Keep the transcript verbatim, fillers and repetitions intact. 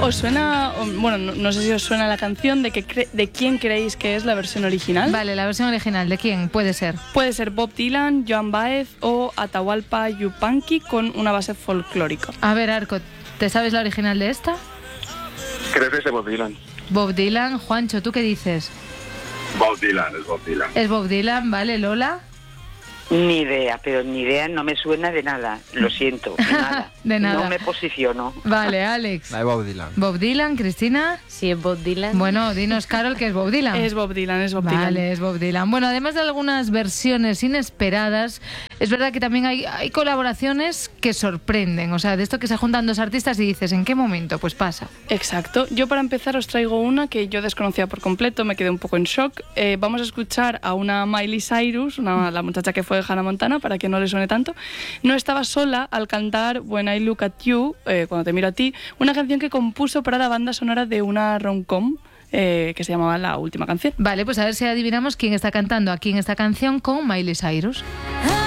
¿Os suena, bueno, no, no sé si os suena la canción, de, que cre- de quién creéis que es la versión original? Vale, la versión original, ¿de quién puede ser? Puede ser Bob Dylan, Joan Baez o Atahualpa Yupanqui con una base folclórica. A ver, Arco, ¿te sabes la original de esta? Creo que es de Bob Dylan. Bob Dylan. Juancho, ¿tú qué dices? Bob Dylan, es Bob Dylan. Es Bob Dylan, ¿vale? Lola. Ni idea, pero ni idea, no me suena de nada. Lo siento, de nada. De nada. No me posiciono. Vale, Alex. La de Bob Dylan. Bob Dylan, Cristina. Sí, es Bob Dylan. Bueno, dinos, Carol, que es Bob Dylan. Es Bob Dylan, es Bob Dylan. Vale, es Bob Dylan. Bueno, además de algunas versiones inesperadas, es verdad que también hay, hay colaboraciones que sorprenden. O sea, de esto que se juntan dos artistas y dices, ¿en qué momento? Pues pasa. Exacto. Yo para empezar os traigo una que yo desconocía por completo, me quedé un poco en shock. Eh, vamos a escuchar a una Miley Cyrus, una, la muchacha que fue de Hannah Montana, para que no le suene tanto. No estaba sola al cantar When I Look at You, eh, cuando te miro a ti, una canción que compuso para la banda sonora de una rom-com eh, que se llamaba La Última Canción. Vale, pues a ver si adivinamos quién está cantando aquí en esta canción con Miley Cyrus. I